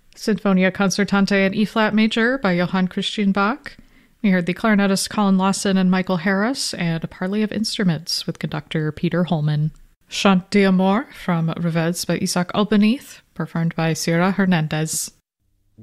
Sinfonia Concertante in E-flat major by Johann Christian Bach. We heard the clarinetist Colin Lawson and Michael Harris, and a parley of instruments with conductor Peter Holman. Chant d'Amour from Revels by Isaac Albanese, performed by Sierra Hernandez.